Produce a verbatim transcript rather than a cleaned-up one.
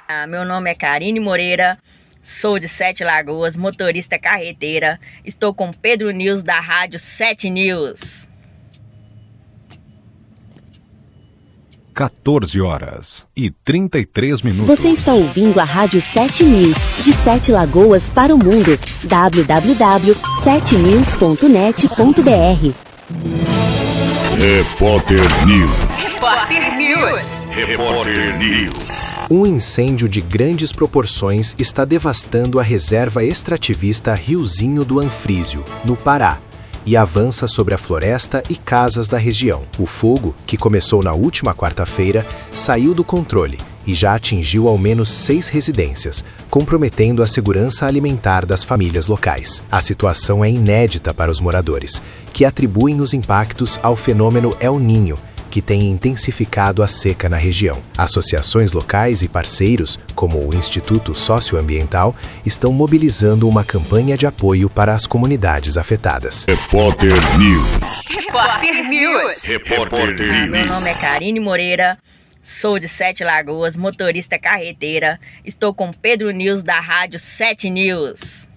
Meu nome é Karine Moreira, sou de Sete Lagoas, motorista carreteira. Estou com Pedro News da Rádio Sete News. quatorze horas e trinta e três minutos. Você está ouvindo a Rádio Sete News, de Sete Lagoas para o mundo. w w w ponto sete news ponto net ponto b r. Repórter News. Repórter News. Repórter News. Um incêndio de grandes proporções está devastando a reserva extrativista Riozinho do Anfrísio, no Pará, e avança sobre a floresta e casas da região. O fogo, que começou na última quarta-feira, saiu do controle e já atingiu ao menos seis residências, comprometendo a segurança alimentar das famílias locais. A situação é inédita para os moradores, que atribuem os impactos ao fenômeno El Niño, que tem intensificado a seca na região. Associações locais e parceiros, como o Instituto Socioambiental, estão mobilizando uma campanha de apoio para as comunidades afetadas. Repórter News. Repórter News. Repórter News. Meu nome é Karine Moreira, sou de Sete Lagoas, motorista carreteira. Estou com Pedro News da Rádio Sete News.